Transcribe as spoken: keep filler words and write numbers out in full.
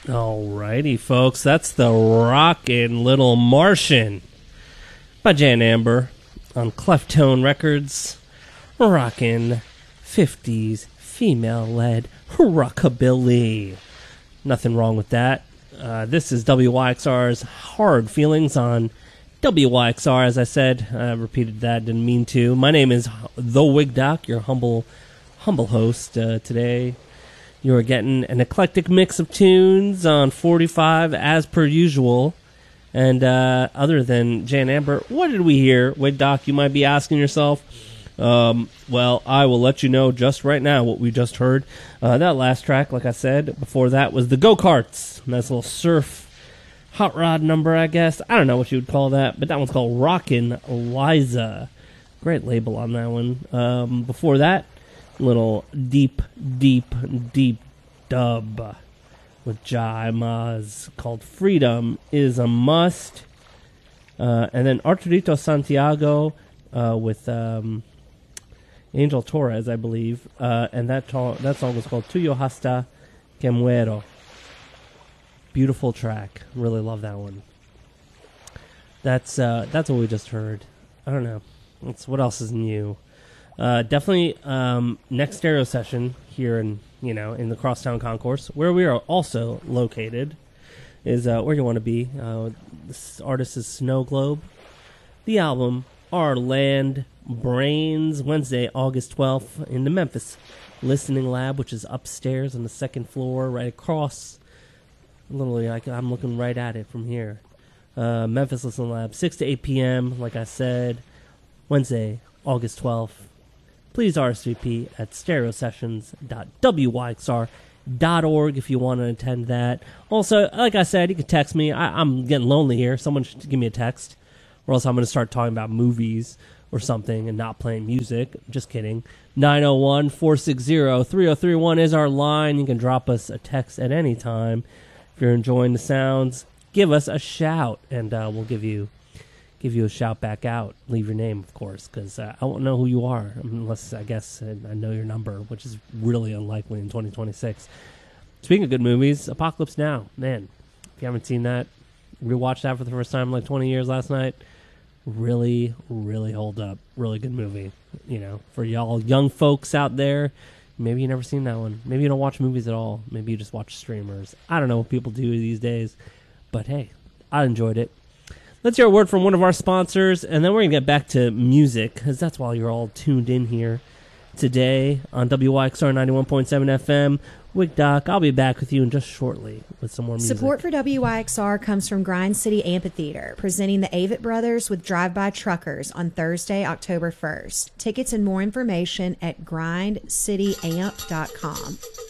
Alrighty, folks, that's the Rockin' Little Martian by Jan Amber on Cleftone Records. Rockin' fifties female-led rockabilly. Nothing wrong with that. Uh, this is W Y X R's Hard Feelings on W Y X R. As I said, I repeated that, didn't mean to. My name is The Wig Doc, your humble, humble host uh, today. You're getting an eclectic mix of tunes on forty-five as per usual. And uh, other than Jan Amber, what did we hear? Wait, Doc, you might be asking yourself. Um, well, I will let you know just right now what we just heard. Uh, that last track, like I said, before that was the Go-Karts. Nice little surf hot rod number, I guess. I don't know what you would call that, but that one's called Rockin' Liza. Great label on that one. Um, before that, little deep, deep, deep dub with Jai Maz called Freedom is a Must. Uh, and then Arturito Santiago uh, with um, Angel Torres, I believe. Uh, and that, ta- that song was called Tuyo Hasta Que Muero. Beautiful track. Really love that one. That's uh, that's what we just heard. I don't know. That's, what else is new? Uh, definitely um, next stereo session here in you know in the Crosstown Concourse, where we are also located, is uh, where you want to be. Uh, this artist is Snow Globe. The album Our Land Brains, Wednesday, August twelfth, in the Memphis Listening Lab, which is upstairs on the second floor, right across. Literally, like I'm looking right at it from here. Uh, Memphis Listening Lab, six to eight p.m. Like I said, Wednesday, August twelfth. Please R S V P at stereo sessions dot w y x r dot org if you want to attend that. Also, like I said, you can text me. I, I'm getting lonely here. Someone should give me a text, or else I'm going to start talking about movies or something and not playing music. Just kidding. nine oh one, four six zero, three oh three one is our line. You can drop us a text at any time. If you're enjoying the sounds, give us a shout, and uh, we'll give you give you a shout back out. Leave your name, of course, because uh, I won't know who you are unless, I guess, uh, I know your number, which is really unlikely in twenty twenty-six. Speaking of good movies, Apocalypse Now. Man, if you haven't seen that, rewatched that for the first time in like twenty years last night. Really, really hold up. Really good movie. You know, for y'all young folks out there, maybe you've never seen that one. Maybe you don't watch movies at all. Maybe you just watch streamers. I don't know what people do these days. But hey, I enjoyed it. Let's hear a word from one of our sponsors, and then we're going to get back to music, because that's why you're all tuned in here today on W Y X R ninety-one point seven F M. Wig Doc, I'll be back with you in just shortly with some more music. Support for W Y X R comes from Grind City Amphitheater, presenting the Avett Brothers with Drive-By Truckers on Thursday, October first. Tickets and more information at grind city amp dot com.